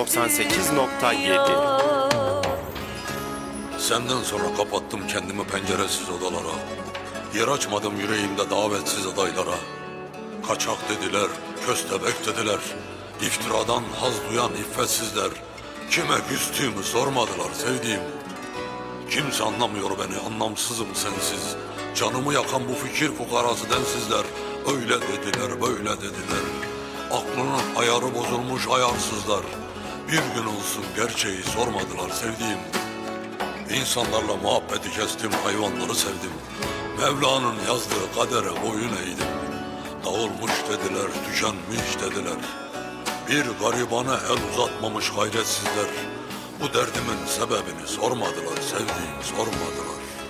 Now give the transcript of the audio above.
98.7. Senden sonra kapattım kendimi penceresiz odalara. Yer açmadım yüreğimde davetsiz adaylara. Kaçak dediler, köstebek dediler. İftiradan haz duyan iffetsizler. Kime küstüğümü sormadılar sevdiğim. Kimse anlamıyor beni, anlamsızım sensiz. Canımı yakan bu fikir fukarası densizler. Öyle dediler, böyle dediler. Aklının ayarı bozulmuş ayarsızlar. Bir gün olsun gerçeği sormadılar sevdiğim. İnsanlarla muhabbeti kestim, hayvanları sevdim. Mevla'nın yazdığı kadere boyun eğdim. Dağılmış dediler, tükenmiş dediler. Bir garibana el uzatmamış gayretsizler. Bu derdimin sebebini sormadılar sevdiğim, sormadılar.